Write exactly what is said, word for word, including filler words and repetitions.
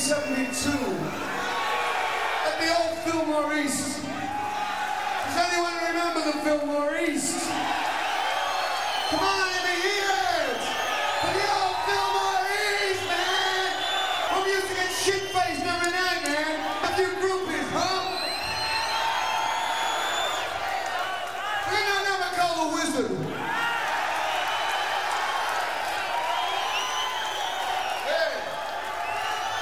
seventy-two at the old Fillmore East. Does anyone remember the Fillmore East? Come on, let me hear it!